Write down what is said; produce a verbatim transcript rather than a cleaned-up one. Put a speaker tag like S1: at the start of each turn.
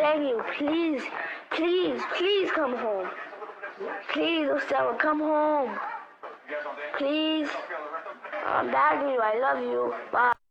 S1: begging you, please, please, please come home. Please, Ostella, come home. Please. I'm begging you. I love you. Bye.